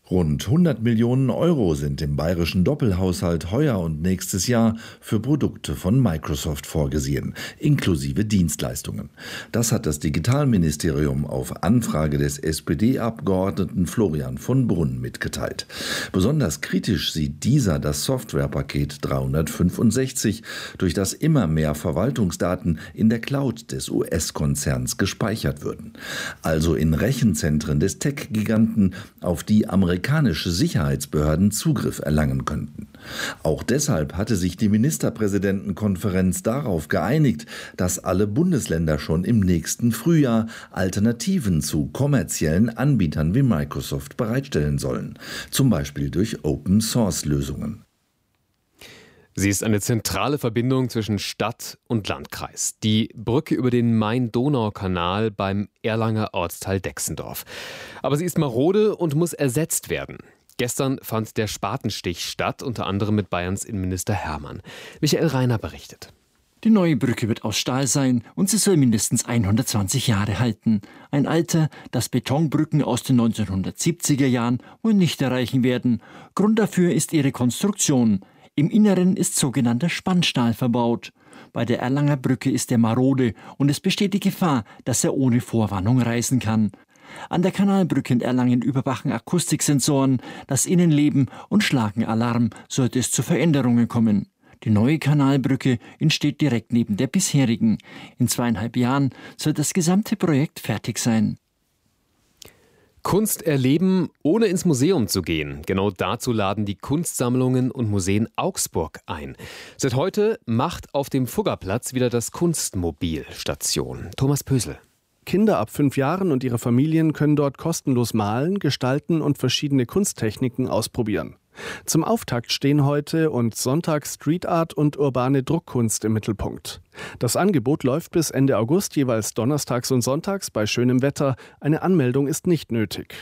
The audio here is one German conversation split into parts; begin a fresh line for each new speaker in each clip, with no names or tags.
Rund 100 Millionen Euro sind im bayerischen Doppelhaushalt heuer und nächstes Jahr für Produkte von Microsoft vorgesehen, inklusive Dienstleistungen. Das hat das Digitalministerium auf Anfrage des SPD-Abgeordneten Florian von Brunn mitgeteilt. Besonders kritisch sieht dieser das Softwarepaket 365, durch das immer mehr Verwaltungsdaten in der Cloud des US-Konzerns gespeichert würden. Also in Rechenzentren des Tech-Giganten, auf die amerikanische Sicherheitsbehörden Zugriff erlangen könnten. Auch deshalb hatte sich die Ministerpräsidentenkonferenz darauf geeinigt, dass alle Bundesländer schon im nächsten Frühjahr Alternativen zu kommerziellen Anbietern wie Microsoft bereitstellen sollen, zum Beispiel durch Open-Source-Lösungen.
Sie ist eine zentrale Verbindung zwischen Stadt und Landkreis. Die Brücke über den Main-Donau-Kanal beim Erlanger Ortsteil Dexendorf. Aber sie ist marode und muss ersetzt werden. Gestern fand der Spatenstich statt, unter anderem mit Bayerns Innenminister Hermann. Michael Reiner berichtet.
Die neue Brücke wird aus Stahl sein und sie soll mindestens 120 Jahre halten. Ein Alter, das Betonbrücken aus den 1970er Jahren wohl nicht erreichen werden. Grund dafür ist ihre Konstruktion. Im Inneren ist sogenannter Spannstahl verbaut. Bei der Erlanger Brücke ist er marode und es besteht die Gefahr, dass er ohne Vorwarnung reißen kann. An der Kanalbrücke in Erlangen überwachen Akustiksensoren das Innenleben und schlagen Alarm, sollte es zu Veränderungen kommen. Die neue Kanalbrücke entsteht direkt neben der bisherigen. In 2,5 Jahren soll das gesamte Projekt fertig sein.
Kunst erleben, ohne ins Museum zu gehen. Genau dazu laden die Kunstsammlungen und Museen Augsburg ein. Seit heute macht auf dem Fuggerplatz wieder das Kunstmobil Station. Thomas Pösel.
Kinder ab 5 Jahren und ihre Familien können dort kostenlos malen, gestalten und verschiedene Kunsttechniken ausprobieren. Zum Auftakt stehen heute und Sonntag Street Art und urbane Druckkunst im Mittelpunkt. Das Angebot läuft bis Ende August, jeweils donnerstags und sonntags bei schönem Wetter. Eine Anmeldung ist nicht nötig.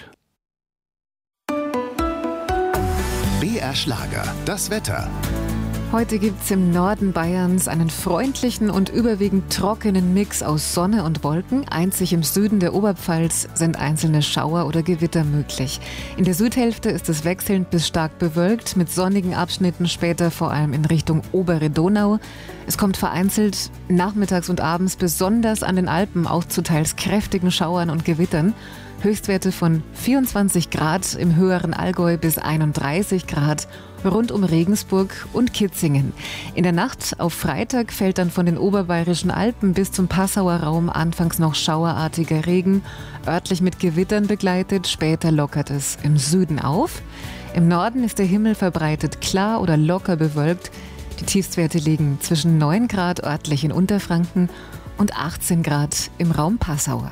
BR Schlager, das Wetter.
Heute gibt es im Norden Bayerns einen freundlichen und überwiegend trockenen Mix aus Sonne und Wolken. Einzig im Süden der Oberpfalz sind einzelne Schauer oder Gewitter möglich. In der Südhälfte ist es wechselnd bis stark bewölkt, mit sonnigen Abschnitten später vor allem in Richtung obere Donau. Es kommt vereinzelt nachmittags und abends besonders an den Alpen auch zu teils kräftigen Schauern und Gewittern. Höchstwerte von 24 Grad im höheren Allgäu bis 31 Grad rund um Regensburg und Kitzingen. In der Nacht auf Freitag fällt dann von den oberbayerischen Alpen bis zum Passauer Raum anfangs noch schauerartiger Regen, örtlich mit Gewittern begleitet, später lockert es im Süden auf. Im Norden ist der Himmel verbreitet klar oder locker bewölkt. Die Tiefstwerte liegen zwischen 9 Grad örtlich in Unterfranken und 18 Grad im Raum Passau.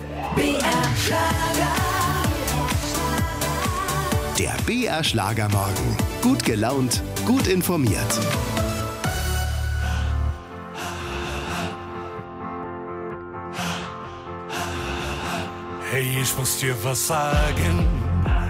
Der BR Schlagermorgen. Gut gelaunt, gut informiert.
Hey, ich muss dir was sagen.